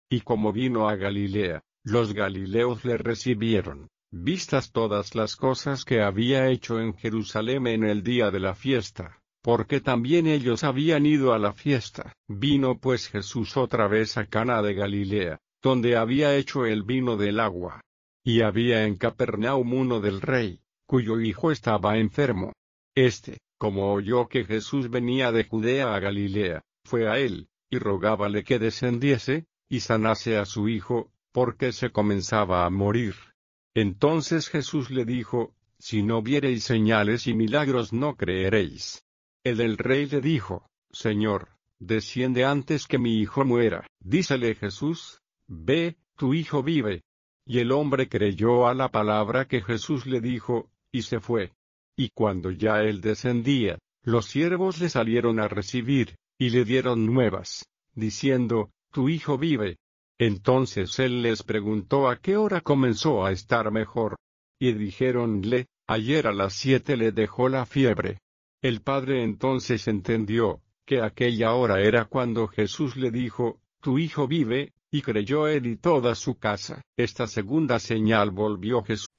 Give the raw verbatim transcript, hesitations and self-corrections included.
Y como vino a Galilea, los galileos le recibieron, vistas todas las cosas que había hecho en Jerusalén en el día de la fiesta, porque también ellos habían ido a la fiesta. Vino pues Jesús otra vez a Caná de Galilea, donde había hecho el vino del agua. Y había en Capernaum uno del rey, cuyo hijo estaba enfermo. Este, como oyó que Jesús venía de Judea a Galilea, fue a él, y rogábale que descendiese, y sanase a su hijo, porque se comenzaba a morir. Entonces Jesús le dijo, si no viereis señales y milagros no creeréis. El del rey le dijo, Señor, desciende antes que mi hijo muera. Dícele Jesús, ve, tu hijo vive. Y el hombre creyó a la palabra que Jesús le dijo, y se fue. Y cuando ya él descendía, los siervos le salieron a recibir, y le dieron nuevas, diciendo, tu hijo vive. Entonces él les preguntó a qué hora comenzó a estar mejor. Y dijéronle, ayer a las siete le dejó la fiebre. El padre entonces entendió, que aquella hora era cuando Jesús le dijo, tu hijo vive, y creyó él y toda su casa. Esta segunda señal volvió Jesús